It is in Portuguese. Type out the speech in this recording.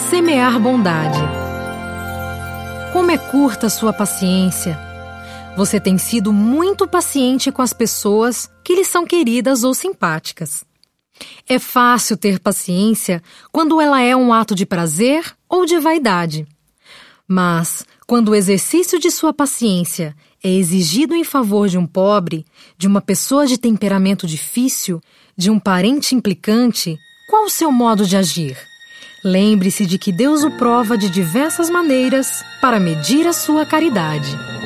Semear bondade. Como é curta sua paciência. Você tem sido muito paciente com as pessoas que lhe são queridas ou simpáticas. É fácil ter paciência quando ela é um ato de prazer ou de vaidade. Mas, quando o exercício de sua paciência é exigido em favor de um pobre, de uma pessoa de temperamento difícil, de um parente implicante, qual o seu modo de agir? Lembre-se de que Deus o prova de diversas maneiras para medir a sua caridade.